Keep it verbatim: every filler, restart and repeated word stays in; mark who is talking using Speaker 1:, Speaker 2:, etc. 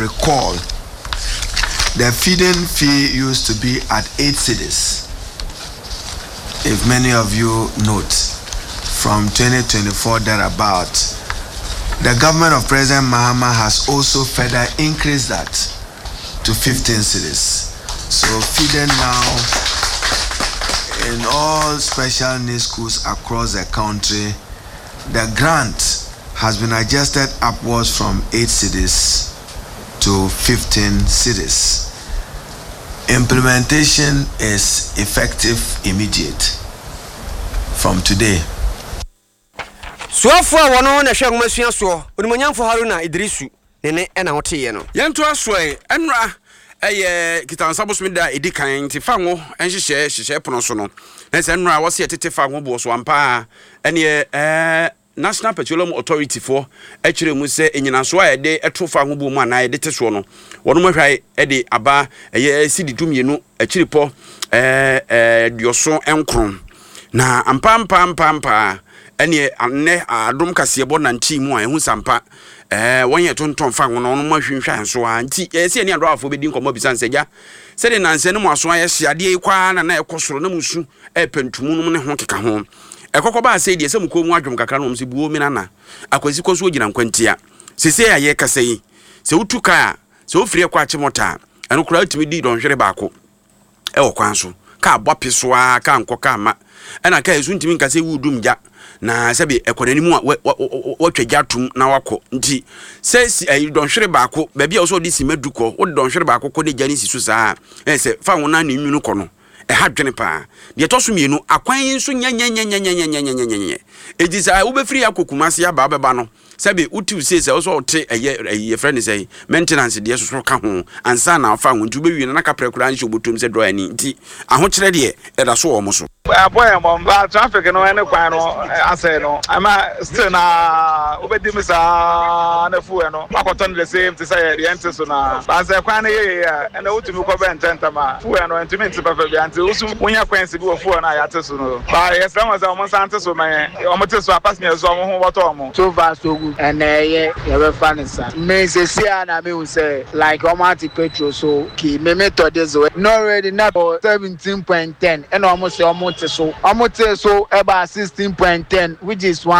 Speaker 1: recall, the feeding fee used to be at eight cedis. If many of you note, from twenty twenty-four thereabout, the government of President Mahama has also further increased that to fifteen cedis. So feeding now in all special needs schools across the country, the grant has been adjusted upwards from eight cedis to fifteen cedis. Implementation is effective immediate from today.
Speaker 2: So for one on a shang machine so Union for Haruna Idrisu, Nene and Otiano.
Speaker 3: Yanto Asway, Enra, a Kitan Sabusmida, Edikan, Tifango, and she shares, she shared Ponosono. As Enra was here to Tifango, was one pa, and ye, National Petroleum Authority for actually must say in Yanaswa a day a true farm woman, I did this one. One more Eddie Abba, a year city to me, no, a chilipo, eh, your son and crum. Na ampam pam pam pa ene anne adom kase bo na nchi mu an hu sampa eh wonye tonton fa wono no mahwehwe so anti eh se ene adofo be din komo bisan seja se de nanse ne mo aso aye hyiade kwa na na ekosoro na musu e pentumu no ne ho keka ho ekokọ ba se de se mko mu adwom kakra no mse buo mi nana akwasi koso ogina nkwantia se se aye kasa yi se utuka se ofire kwa chimota eno kura timi di don hwere baako e wo kwan so ka bopeso a ka nkoka ma ena ka ezu ntimi nkase wudum ja na sabi ekonani mu watwa tum na wako nti se eh, don hwere baako ba bia so di simaduko wo don hwere baako ko de jani sisu saa eh se fa wona na nwunu ko no e ha dwene pa de to so mienu akwan so nya nya nya nya nya nya nya nya nya eji saa wo be free akokumase aba beba no sabi utu se se so te eye eye friend say maintenance de so ka ho ansa na fa ho ntu be wi na ka prekura nso botom se draw ani nti aho kire de e da so wo mo so
Speaker 4: boy mo ba traffic no ene kwa no ase no ama still na obedi mi sa na fu no akoton the same to say the enter so na ba se kwa na ye ene utumi ko be ntenta ma fu no entimi nti pa fa bi anti usum wonya kwansi bi wo fu na ya te so no ba yes na mo za mo san te so ma o mo te so pass me so mo ho woto mo
Speaker 5: so far so good and eh ye be fan sa me se see na me will say like automatic petrol so ki me me to this way no already not seventeen point ten and almost almost so almost so about sixteen point ten which is one